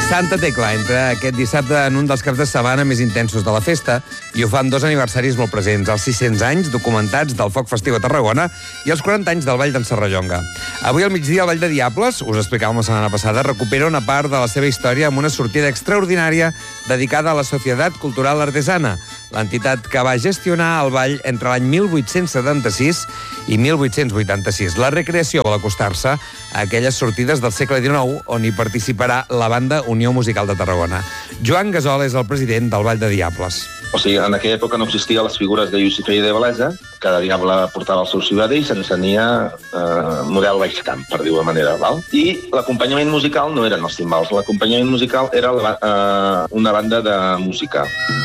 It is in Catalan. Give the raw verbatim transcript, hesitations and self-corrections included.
Santa Tecla entra aquest dissabte en un dels caps de setmana més intensos de la festa i ho fa amb dos aniversaris molt presents, els sis-cents anys documentats del Foc Festiu a Tarragona i els quaranta anys del Ball d'en Serrallonga. Avui al migdia el Ball de Diables, us explicàvem la setmana passada, recupera una part de la seva història amb una sortida extraordinària dedicada a la Societat Cultural Artesana, l'entitat que va gestionar el ball entre l'any mil vuit-cents setanta-sis i mil vuit-cents vuitanta-sis. La recreació vol acostar-se a aquelles sortides del segle dinou on hi participarà la banda Unió Musical de Tarragona. Joan Gasol és el president del Ball de Diables. O sigui, en aquella època no existien les figures de Llucifer i de Belesa, cada diable portava el seu ciutadà i s'encenia eh, model baixcamp, per dir-ho de manera, val? I l'acompanyament musical no eren els timbals, l'acompanyament musical era la, eh, una banda de música.